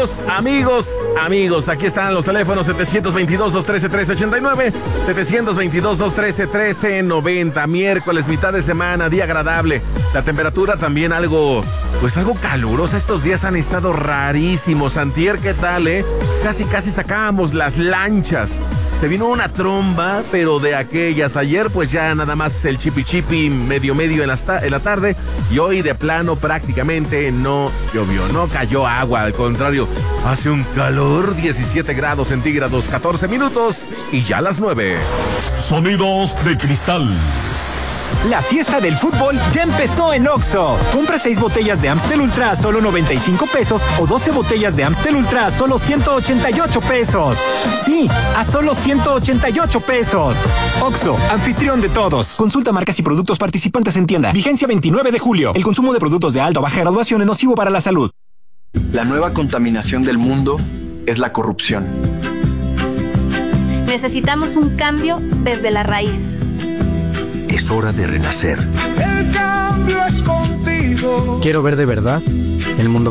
amigos, aquí están los teléfonos 722-213-1389, 722-213-1390, miércoles, mitad de semana, día agradable. La temperatura también algo calurosa. Estos días han estado rarísimos. Antier, ¿qué tal, Casi sacábamos las lanchas. Se vino una tromba, pero de aquellas. Ayer, pues ya nada más el chipi medio en la tarde. Y hoy de plano prácticamente no llovió, no cayó agua. Al contrario, hace un calor, 17 grados centígrados, 14 minutos y ya las 9. Sonidos de cristal. La fiesta del fútbol ya empezó en Oxxo. Compra 6 botellas de Amstel Ultra a solo 95 pesos o 12 botellas de Amstel Ultra a solo 188 pesos. Sí, a solo 188 pesos. Oxxo, anfitrión de todos. Consulta marcas y productos participantes en tienda. Vigencia 29 de julio. El consumo de productos de alta o baja graduación es nocivo para la salud. La nueva contaminación del mundo es la corrupción. Necesitamos un cambio desde la raíz. Es hora de renacer. El cambio es contigo. Quiero ver de verdad el mundo